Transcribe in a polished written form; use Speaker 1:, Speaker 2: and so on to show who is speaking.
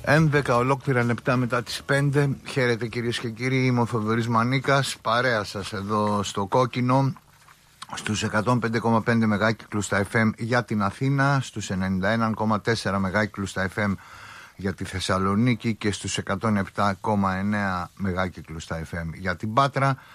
Speaker 1: 11 ολόκληρα λεπτά μετά τις 5. Χαίρετε κυρίες και κύριοι, είμαι ο Θοδωρής Μανίκας, παρέα σας εδώ στο Κόκκινο, στους 105,5 μεγάκυκλους στα FM για την Αθήνα, στους 91,4 μεγάκυκλους στα FM για τη Θεσσαλονίκη και στους 107,9 μεγάκυκλους στα FM για την Πάτρα.